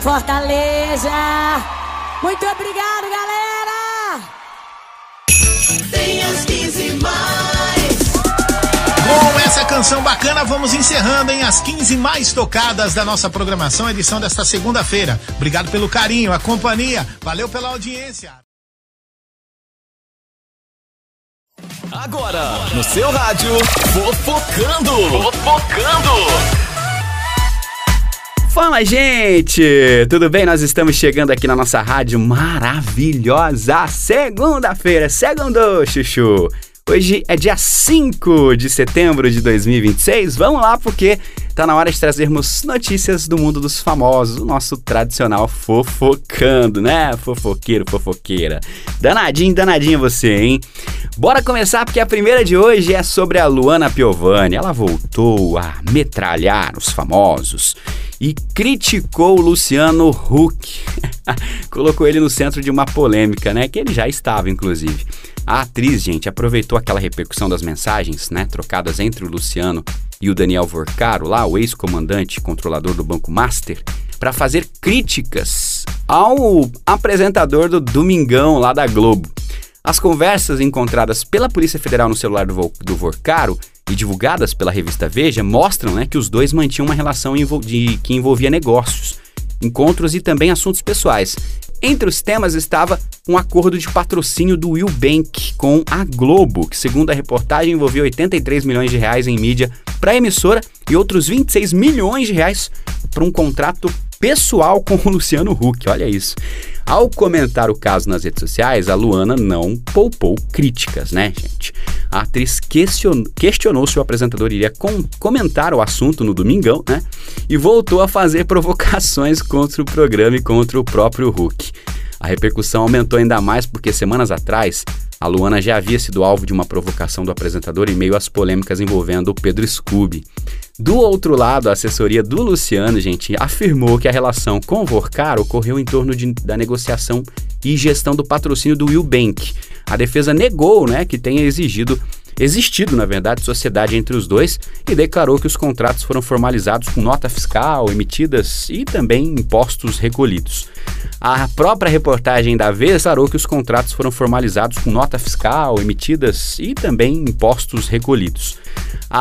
Fortaleza. Muito obrigado, galera! Tem as 15 mais. Com essa canção bacana, vamos encerrando, hein? As 15 mais tocadas da nossa programação, edição desta segunda-feira. Obrigado pelo carinho, a companhia. Valeu pela audiência. Agora, no seu rádio, Fofocando. Fala, gente! Tudo bem? Nós estamos chegando aqui na nossa rádio maravilhosa. Segunda-feira, segundou, chuchu! Hoje é dia 5 de setembro de 2026. Vamos lá, porque tá na hora de trazermos notícias do mundo dos famosos, o nosso tradicional Fofocando, né? Fofoqueiro, fofoqueira. Danadinho você, hein? Bora começar, porque a primeira de hoje é sobre a Luana Piovani. Ela voltou a metralhar os famosos e criticou o Luciano Huck. Colocou ele no centro de uma polêmica, né? Que ele já estava, inclusive. A atriz, gente, aproveitou aquela repercussão das mensagens, né, trocadas entre o Luciano e o Daniel Vorcaro, lá, o ex-comandante controlador do Banco Master, para fazer críticas ao apresentador do Domingão, lá da Globo. As conversas encontradas pela Polícia Federal no celular do Vorcaro e divulgadas pela revista Veja mostram, né, que os dois mantinham uma relação que envolvia negócios, encontros e também assuntos pessoais. Entre os temas estava um acordo de patrocínio do Will Bank com a Globo, que, segundo a reportagem, envolvia 83 milhões de reais em mídia para a emissora e outros 26 milhões de reais para um contrato pessoal com o Luciano Huck. Olha isso. Ao comentar o caso nas redes sociais, a Luana não poupou críticas, né, gente? A atriz questionou se o apresentador iria comentar o assunto no Domingão, né? E voltou a fazer provocações contra o programa e contra o próprio Huck. A repercussão aumentou ainda mais porque semanas atrás a Luana já havia sido alvo de uma provocação do apresentador em meio às polêmicas envolvendo o Pedro Scooby. Do outro lado, a assessoria do Luciano, gente, afirmou que a relação com o Vorcaro ocorreu em torno da negociação e gestão do patrocínio do Will Bank. A defesa negou, né, que tenha existido, na verdade, sociedade entre os dois e declarou que os contratos foram formalizados com nota fiscal emitidas e também impostos recolhidos. A própria reportagem da Veja declarou que os contratos foram formalizados com nota fiscal emitidas e também impostos recolhidos.